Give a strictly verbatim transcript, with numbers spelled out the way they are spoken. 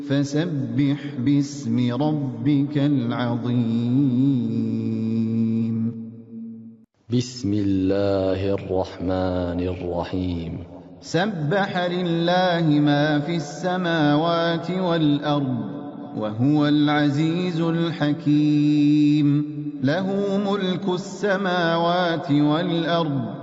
فسبح باسم ربك العظيم. بسم الله الرحمن الرحيم. سبح لله ما في السماوات والأرض وهو العزيز الحكيم. له ملك السماوات والأرض